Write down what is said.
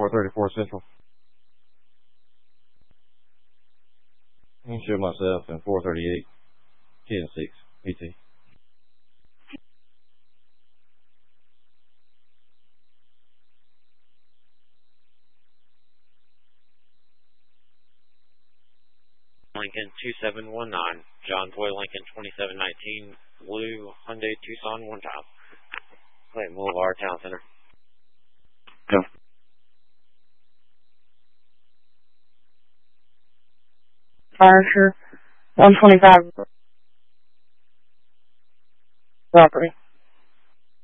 434 Central. And show myself in 438, 10-6, PT. Lincoln 2719, John Toy Lincoln 2719, Blue Hyundai Tucson 1 time. Clayton Boulevard, Town Center. Go. Fire, sure. 125 property.